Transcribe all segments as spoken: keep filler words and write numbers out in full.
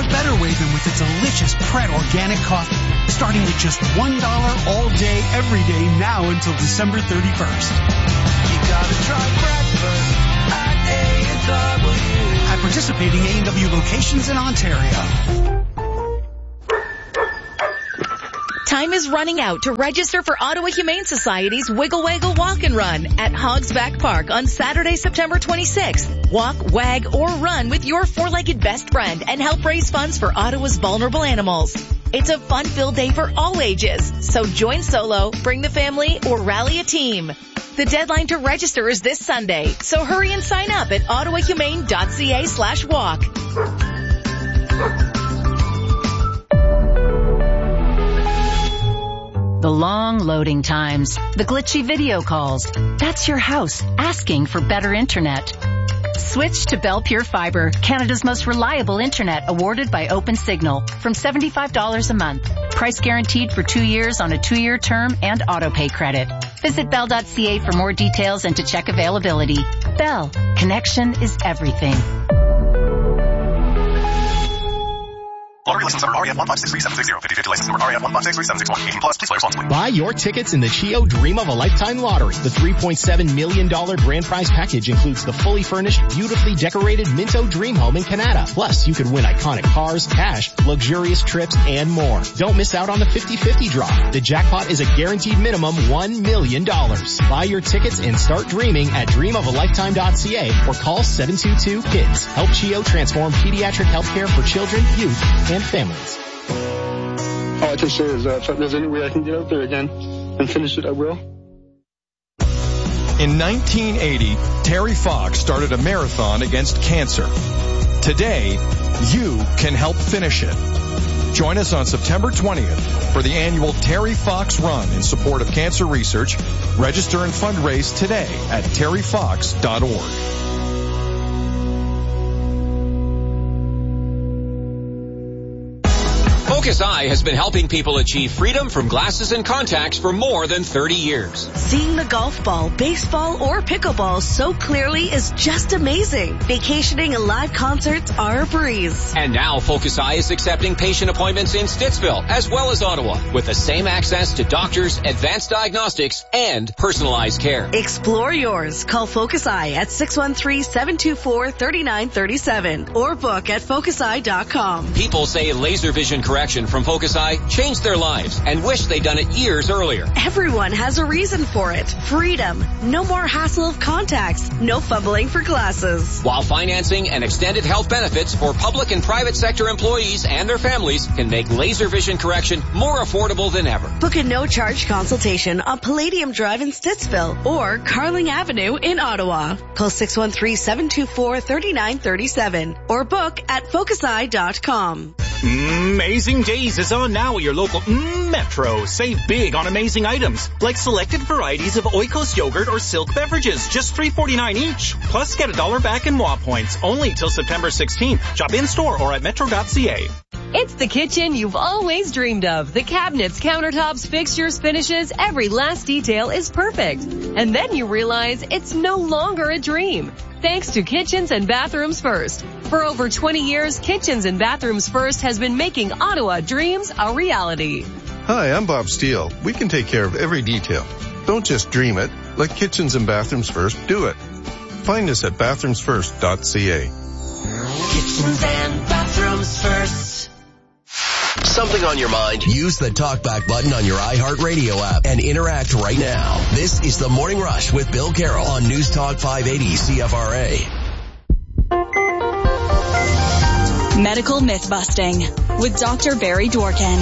What better way than with a delicious Pret organic coffee, starting at just one dollar all day, every day, now until December thirty-first. You gotta try breakfast at A and W. At participating A and W locations in Ontario. Time is running out to register for Ottawa Humane Society's Wiggle Waggle Walk and Run at Hogsback Park on Saturday, September twenty-sixth. Walk, wag, or run with your four-legged best friend and help raise funds for Ottawa's vulnerable animals. It's a fun-filled day for all ages, so join solo, bring the family, or rally a team. The deadline to register is this Sunday, so hurry and sign up at ottawahumane.ca slash walk. The long loading times, the glitchy video calls. That's your house asking for better internet. Switch to Bell Pure Fiber, Canada's most reliable internet, awarded by OpenSignal, from seventy-five dollars a month. Price guaranteed for two years on a two-year term and auto-pay credit. Visit bell dot c a for more details and to check availability. Bell, connection is everything. Lottery license number R E F one five six three seven six zero. fifty fifty license number R E F one five six three seven six one. eighteen plus. Please play responsibly. Buy your tickets in the C H I O Dream of a Lifetime Lottery. The three point seven million dollars grand prize package includes the fully furnished, beautifully decorated Minto Dream Home in Canada. Plus, you could win iconic cars, cash, luxurious trips, and more. Don't miss out on the fifty fifty draw. The jackpot is a guaranteed minimum one million dollars. Buy your tickets and start dreaming at dream of a lifetime dot c a or call seven two two KIDS. Help C H I O transform pediatric healthcare for children, youth, and families. All I can say is that if there's any way I can get out there again and finish it, I will. In nineteen eighty, Terry Fox started a marathon against cancer. Today, you can help finish it. Join us on September twentieth for the annual Terry Fox Run in support of cancer research. Register and fundraise today at terry fox dot org. Focus Eye has been helping people achieve freedom from glasses and contacts for more than thirty years. Seeing the golf ball, baseball, or pickleball so clearly is just amazing. Vacationing and live concerts are a breeze. And now Focus Eye is accepting patient appointments in Stittsville as well as Ottawa with the same access to doctors, advanced diagnostics, and personalized care. Explore yours. Call Focus Eye at six one three, seven two four, three nine three seven or book at focus eye dot com. People say laser vision correction from Focus Eye changed their lives and wish they'd done it years earlier. Everyone has a reason for it. Freedom. No more hassle of contacts. No fumbling for glasses. While financing and extended health benefits for public and private sector employees and their families can make laser vision correction more affordable than ever. Book a no-charge consultation on Palladium Drive in Stittsville or Carling Avenue in Ottawa. Call six one three, seven two four, three nine three seven or book at focus eye dot com. Amazing Days is on now at your local Metro. Save big on amazing items like selected varieties of Oikos yogurt or Silk beverages, just three forty-nine each. Plus, get a dollar back in M W A points only till September sixteenth. Shop in store or at metro dot c a. It's the kitchen you've always dreamed of. The cabinets, countertops, fixtures, finishes, every last detail is perfect. And then you realize it's no longer a dream. Thanks to Kitchens and Bathrooms First. For over twenty years, Kitchens and Bathrooms First has been making Ottawa dreams a reality. Hi, I'm Bob Steele. We can take care of every detail. Don't just dream it. Let Kitchens and Bathrooms First do it. Find us at bathrooms first dot c a. Kitchens and Bathrooms First. Something on your mind? Use the talkback button on your iHeartRadio app and interact right now. This is The Morning Rush with Bill Carroll on News Talk five eighty C F R A. Medical Myth-Busting with Doctor Barry Dworkin.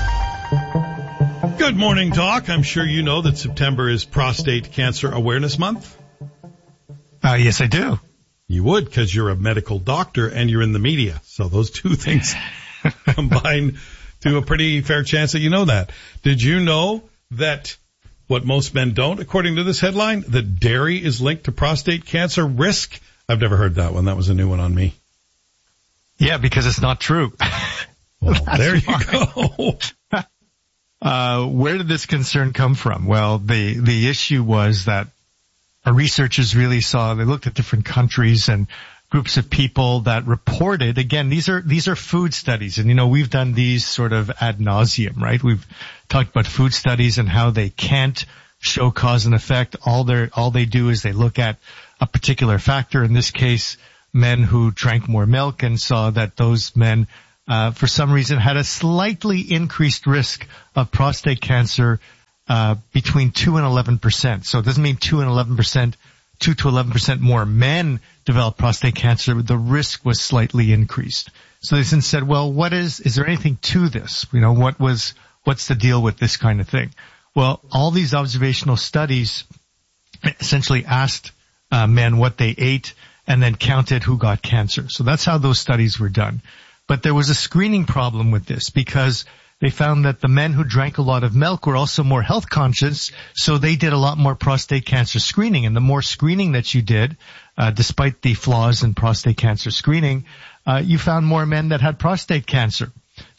Good morning, Doc. I'm sure you know that September is Prostate Cancer Awareness Month. Uh, yes, I do. You would, because you're a medical doctor and you're in the media. So those two things combine to a pretty fair chance that you know that. Did you know that what most men don't, according to this headline, that dairy is linked to prostate cancer risk? I've never heard that one. That was a new one on me. Yeah, because it's not true. Well, there you go. uh, where did this concern come from? Well, the, the issue was that our researchers really saw, they looked at different countries and groups of people that reported, again, these are, these are food studies. And, you know, we've done these sort of ad nauseum, right? We've talked about food studies and how they can't show cause and effect. All they all they do is they look at a particular factor. In this case, men who drank more milk, and saw that those men, uh, for some reason had a slightly increased risk of prostate cancer, uh, between two and eleven percent. So it doesn't mean two and eleven percent. two to eleven percent more men develop prostate cancer, the risk was slightly increased. So they then said, well, what is, is there anything to this? You know, what was, what's the deal with this kind of thing? Well, all these observational studies essentially asked uh, men what they ate and then counted who got cancer. So that's how those studies were done. But there was a screening problem with this, because they found that the men who drank a lot of milk were also more health conscious, so they did a lot more prostate cancer screening. And the more screening that you did, uh, despite the flaws in prostate cancer screening, uh, you found more men that had prostate cancer.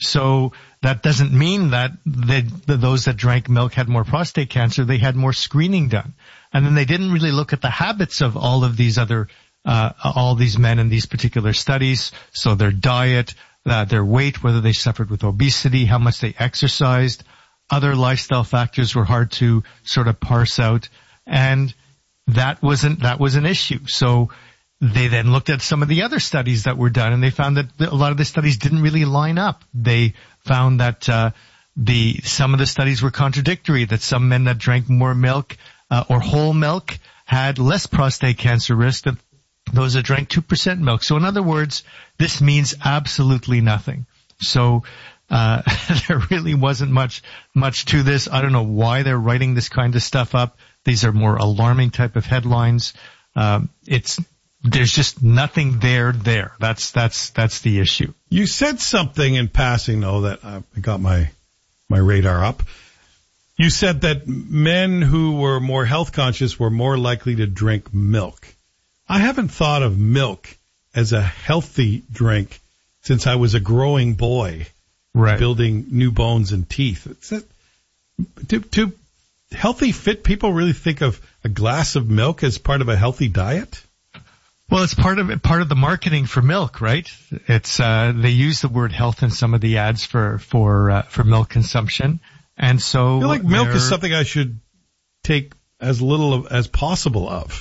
So that doesn't mean that they, that those that drank milk had more prostate cancer. They had more screening done. And then they didn't really look at the habits of all of these other, uh, all these men in these particular studies. So their diet, Uh, their weight, whether they suffered with obesity, how much they exercised. Other lifestyle factors were hard to sort of parse out, and that wasn't, that was an issue. So they then looked at some of the other studies that were done, and they found that a lot of the studies didn't really line up. They found that uh, the some of the studies were contradictory, that some men that drank more milk uh, or whole milk had less prostate cancer risk than those that drank two percent milk. So in other words, this means absolutely nothing. So, uh, there really wasn't much, much to this. I don't know why they're writing this kind of stuff up. These are more alarming type of headlines. Um, it's, there's just nothing there, there. That's, that's, that's the issue. You said something in passing, though, that I got my, my radar up. You said that men who were more health conscious were more likely to drink milk. I haven't thought of milk as a healthy drink since I was a growing boy, right, building new bones and teeth. It's that, do, do healthy, fit people really think of a glass of milk as part of a healthy diet? Well, it's part of it, part of the marketing for milk, right? It's uh they use the word health in some of the ads for for uh, for milk consumption, and so I feel like milk is something I should take as little of, as possible of.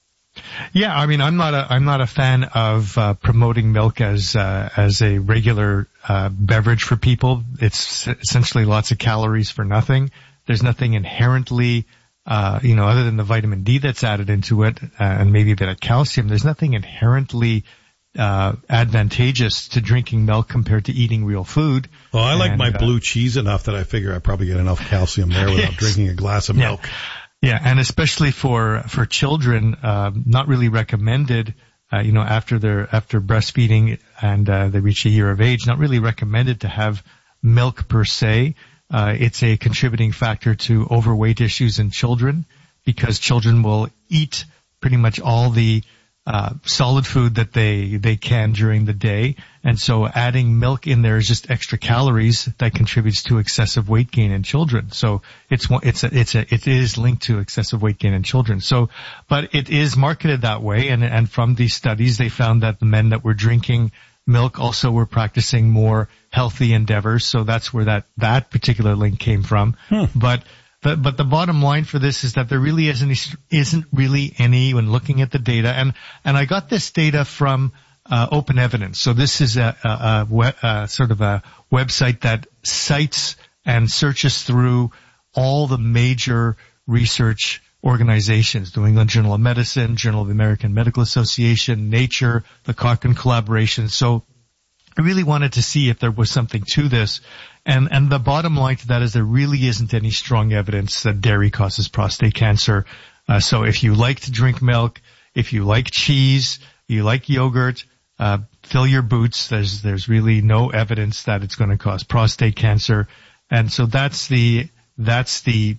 Yeah, I mean, I'm not a I'm not a fan of uh, promoting milk as uh, as a regular uh, beverage for people. It's essentially lots of calories for nothing. There's nothing inherently, uh, you know, other than the vitamin D that's added into it, uh, and maybe a bit of calcium. There's nothing inherently uh advantageous to drinking milk compared to eating real food. Well, I like and, my uh, blue cheese enough that I figure I probably get enough calcium there without yes. drinking a glass of yeah. milk. Yeah, and especially for for children, uh, not really recommended. Uh, you know, after they're after breastfeeding and uh, they reach a year of age, not really recommended to have milk per se. Uh, it's a contributing factor to overweight issues in children, because children will eat pretty much all the uh solid food that they they can during the day, and so adding milk in there is just extra calories that contributes to excessive weight gain in children. So it's it's a, it's a it is linked to excessive weight gain in children. So, but it is marketed that way, and and from these studies they found that the men that were drinking milk also were practicing more healthy endeavors. So that's where that that particular link came from. Hmm. But But, but the bottom line for this is that there really isn't, isn't really any when looking at the data. And, and I got this data from, uh, Open Evidence. So this is a, a, a, web, a sort of a website that cites and searches through all the major research organizations, the New England Journal of Medicine, Journal of the American Medical Association, Nature, the Cochrane Collaboration. So I really wanted to see if there was something to this. And, and the bottom line to that is there really isn't any strong evidence that dairy causes prostate cancer. Uh, so if you like to drink milk, if you like cheese, you like yogurt, uh, fill your boots. There's, there's really no evidence that it's going to cause prostate cancer. And so that's the, that's the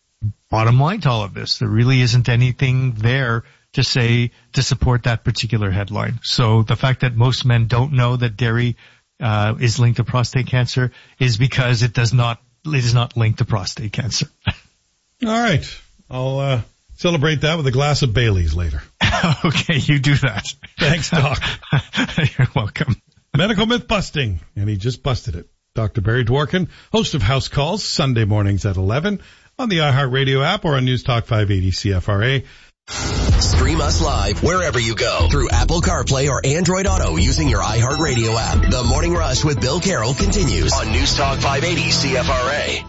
bottom line to all of this. There really isn't anything there to say, to support that particular headline. So the fact that most men don't know that dairy uh is linked to prostate cancer is because it does not, it is not linked to prostate cancer. All right. I'll uh celebrate that with a glass of Bailey's later. Okay, you do that. Thanks, Doc. You're welcome. Medical myth busting, and he just busted it. Doctor Barry Dworkin, host of House Calls, Sunday mornings at eleven on the iHeartRadio app or on News Talk five eighty C F R A. Stream us live wherever you go through Apple CarPlay or Android Auto using your iHeartRadio app. The Morning Rush with Bill Carroll continues on News Talk five eighty C F R A.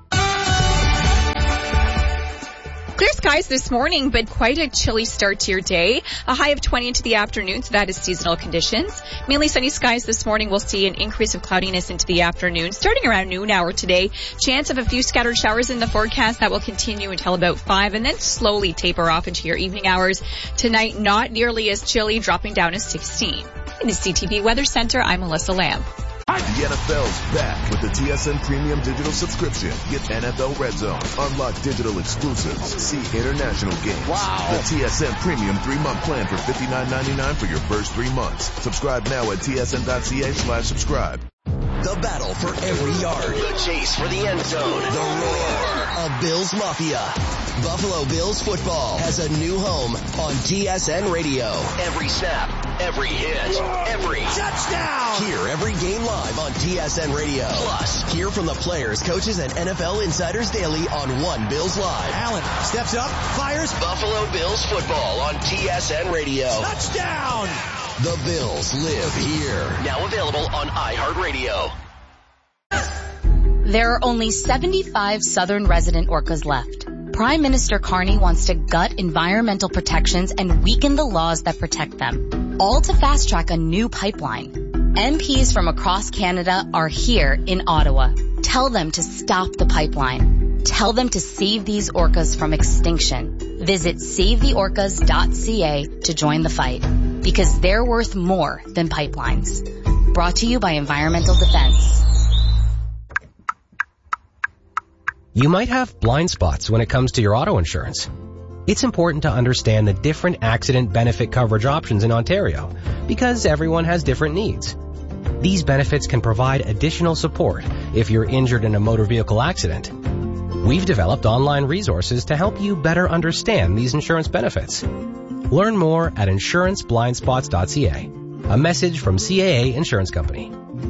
Clear skies this morning, but quite a chilly start to your day. A high of twenty into the afternoon, so that is seasonal conditions. Mainly sunny skies this morning. We'll see an increase of cloudiness into the afternoon, starting around noon hour today. Chance of a few scattered showers in the forecast that will continue until about five and then slowly taper off into your evening hours. Tonight, not nearly as chilly, dropping down to sixteen. In the C T V Weather Center, I'm Melissa Lamb. The N F L's back with the T S N Premium Digital Subscription. Get N F L Red Zone, unlock digital exclusives, see international games. Wow. The T S N Premium three-month plan for fifty-nine ninety-nine for your first three months. Subscribe now at T S N dot C A slash subscribe. The battle for every yard. The chase for the end zone. The roar of Bills Mafia. Buffalo Bills football has a new home on T S N Radio. Every snap, every hit, every touchdown. Hear every game live on T S N Radio. Plus, hear from the players, coaches, and N F L insiders daily on One Bills Live. Allen steps up, fires. Buffalo Bills football on T S N Radio. Touchdown. The Bills live here. Now available on iHeartRadio. There are only seventy-five southern resident orcas left. Prime Minister Carney wants to gut environmental protections and weaken the laws that protect them, all to fast-track a new pipeline. M Ps from across Canada are here in Ottawa. Tell them to stop the pipeline. Tell them to save these orcas from extinction. Visit save the orcas dot c a to join the fight, because they're worth more than pipelines. Brought to you by Environmental Defense. You might have blind spots when it comes to your auto insurance. It's important to understand the different accident benefit coverage options in Ontario, because everyone has different needs. These benefits can provide additional support if you're injured in a motor vehicle accident. We've developed online resources to help you better understand these insurance benefits. Learn more at insurance blind spots dot c a. A message from C A A Insurance Company.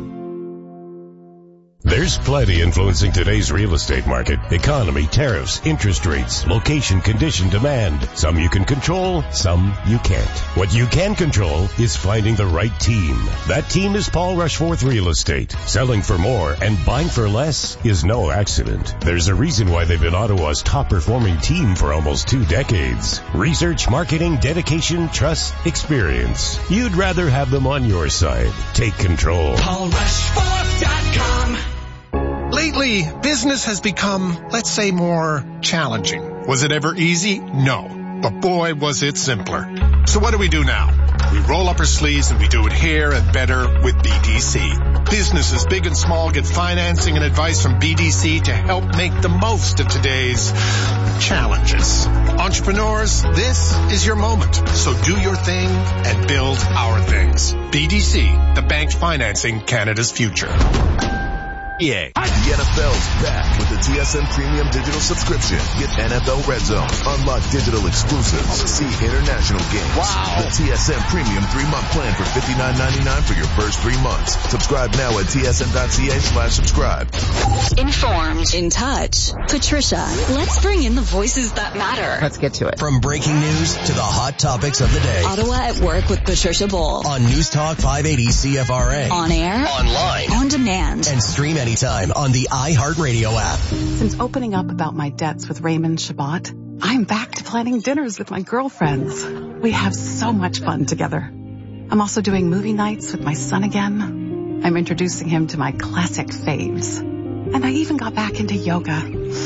There's plenty influencing today's real estate market. Economy, tariffs, interest rates, location, condition, demand. Some you can control, some you can't. What you can control is finding the right team. That team is Paul Rushforth Real Estate. Selling for more and buying for less is no accident. There's a reason why they've been Ottawa's top performing team for almost two decades. Research, marketing, dedication, trust, experience. You'd rather have them on your side. Take control. Paul Rushforth dot com. Lately, business has become, let's say, more challenging. Was it ever easy? No. But boy, was it simpler. So what do we do now? We roll up our sleeves and we do it here and better with B D C. Businesses big and small get financing and advice from B D C to help make the most of today's challenges. Entrepreneurs, this is your moment. So do your thing and build our things. B D C, the bank financing Canada's future. Yeah. The N F L's back with the T S N Premium Digital Subscription. Get N F L Red Zone, unlock digital exclusives, see international games. Wow. The T S N Premium three-month plan for fifty-nine ninety-nine for your first three months. Subscribe now at T S N dot C A slash subscribe. Informed, in touch. Patricia, let's bring in the voices that matter. Let's get to it. From breaking news to the hot topics of the day. Ottawa at Work with Patricia Bull. On News Talk five eighty C F R A. On air. Online. On demand. And stream anytime on the iHeartRadio app. Since opening up about my debts with Raymond Shabbat, I'm back to planning dinners with my girlfriends. We have so much fun together. I'm also doing movie nights with my son again. I'm introducing him to my classic faves. And I even got back into yoga.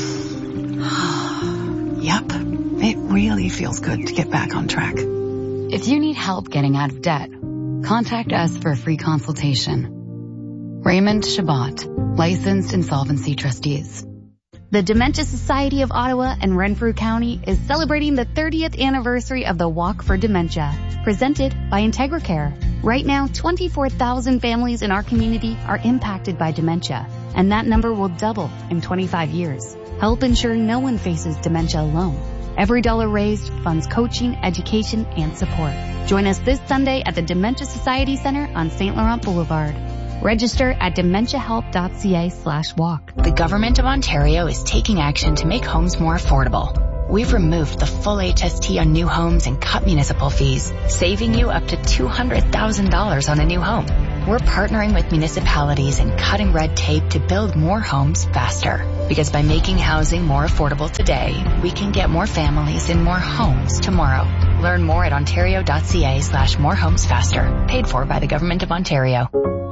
Yep, it really feels good to get back on track. If you need help getting out of debt, contact us for a free consultation. Raymond Shabbat, licensed insolvency trustees. The Dementia Society of Ottawa and Renfrew County is celebrating the thirtieth anniversary of the Walk for Dementia, presented by IntegraCare. Right now, twenty-four thousand families in our community are impacted by dementia, and that number will double in twenty-five years. Help ensure no one faces dementia alone. Every dollar raised funds coaching, education, and support. Join us this Sunday at the Dementia Society Center on Saint Laurent Boulevard. Register at dementiahelp.ca slash walk. The Government of Ontario is taking action to make homes more affordable. We've removed the full H S T on new homes and cut municipal fees, saving you up to two hundred thousand dollars on a new home. We're partnering with municipalities and cutting red tape to build more homes faster. Because by making housing more affordable today, we can get more families in more homes tomorrow. Learn more at ontario.ca slash more homes faster. Paid for by the Government of Ontario.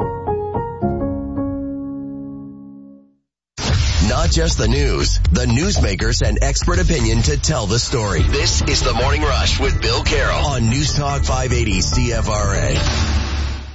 Not just the news, the newsmakers and expert opinion to tell the story. This is the Morning Rush with Bill Carroll on News Talk five eighty C F R A.